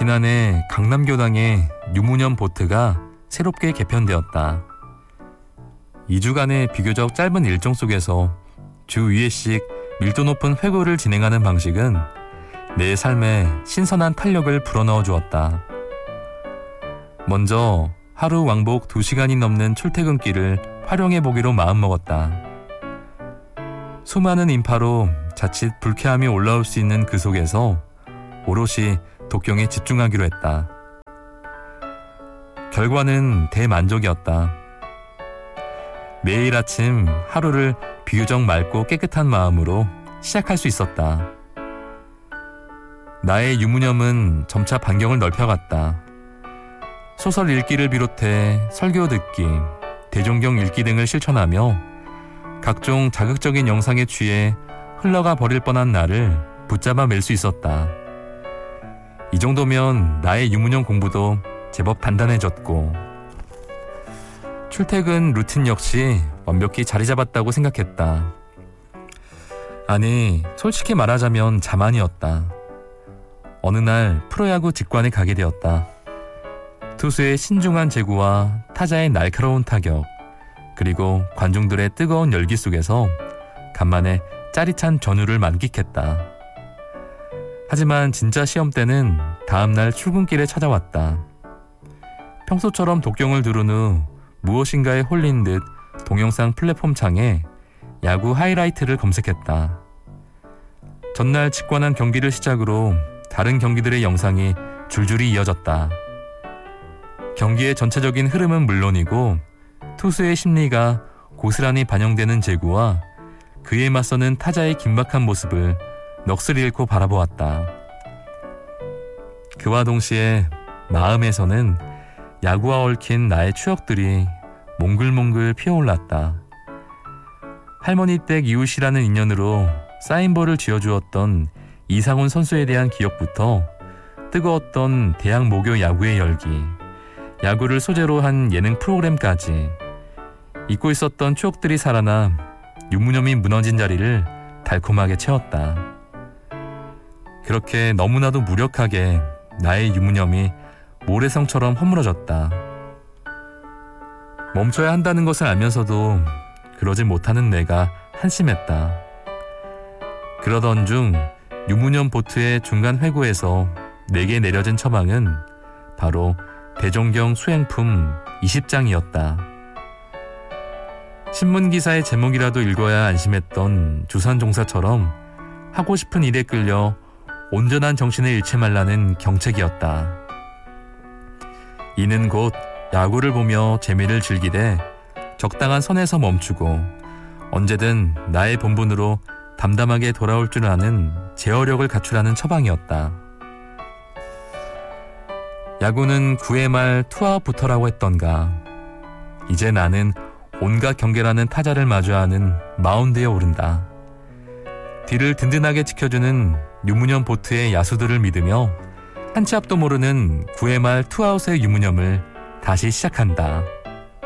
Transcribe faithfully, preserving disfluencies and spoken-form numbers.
지난해 강남교당의 유문현 보트가 새롭게 개편되었다. 이 주간의 비교적 짧은 일정 속에서 주 이 회씩 밀도 높은 회고를 진행하는 방식은 내 삶에 신선한 탄력을 불어넣어 주었다. 먼저 하루 왕복 두 시간이 넘는 출퇴근길을 활용해보기로 마음먹었다. 수많은 인파로 자칫 불쾌함이 올라올 수 있는 그 속에서 오롯이 독경에 집중하기로 했다. 결과는 대만족이었다. 매일 아침 하루를 비교적 맑고 깨끗한 마음으로 시작할 수 있었다. 나의 유무념은 점차 반경을 넓혀갔다. 소설 읽기를 비롯해 설교 듣기, 대종경 읽기 등을 실천하며 각종 자극적인 영상에 취해 흘러가 버릴 뻔한 나를 붙잡아 맬 수 있었다. 이 정도면 나의 유무념 공부도 제법 단단해졌고 출퇴근 루틴 역시 완벽히 자리 잡았다고 생각했다. 아니, 솔직히 말하자면 자만이었다. 어느 날 프로야구 직관에 가게 되었다. 투수의 신중한 제구와 타자의 날카로운 타격, 그리고 관중들의 뜨거운 열기 속에서 간만에 짜릿한 전율을 만끽했다. 하지만 진짜 시험 때는 다음날 출근길에 찾아왔다. 평소처럼 독경을 들은 후 무엇인가에 홀린 듯 동영상 플랫폼 창에 야구 하이라이트를 검색했다. 전날 직관한 경기를 시작으로 다른 경기들의 영상이 줄줄이 이어졌다. 경기의 전체적인 흐름은 물론이고 투수의 심리가 고스란히 반영되는 제구와 그에 맞서는 타자의 긴박한 모습을 넋을 잃고 바라보았다. 그와 동시에 마음에서는 야구와 얽힌 나의 추억들이 몽글몽글 피어올랐다. 할머니 댁 이웃이라는 인연으로 사인볼을 쥐어주었던 이상훈 선수에 대한 기억부터 뜨거웠던 대학 모교 야구의 열기, 야구를 소재로 한 예능 프로그램까지 잊고 있었던 추억들이 살아나 유무념이 무너진 자리를 달콤하게 채웠다. 그렇게 너무나도 무력하게 나의 유무념이 모래성처럼 허물어졌다. 멈춰야 한다는 것을 알면서도 그러지 못하는 내가 한심했다. 그러던 중 유무념 보트의 중간 회고에서 내게 내려진 처방은 바로 대종경 수행품 이십 장이었다. 신문기사의 제목이라도 읽어야 안심했던 주산종사처럼 하고 싶은 일에 끌려 온전한 정신을 잃지 말라는 경책이었다. 이는 곧 야구를 보며 재미를 즐기되 적당한 선에서 멈추고 언제든 나의 본분으로 담담하게 돌아올 줄 아는 제어력을 갖추라는 처방이었다. 야구는 구 회 말 투아웃부터라고 했던가. 이제 나는 온갖 경계라는 타자를 마주하는 마운드에 오른다. 뒤를 든든하게 지켜주는 유무념 보트의 야수들을 믿으며 한 치 앞도 모르는 구 회 말 투아웃의 유무념을 다시 시작한다.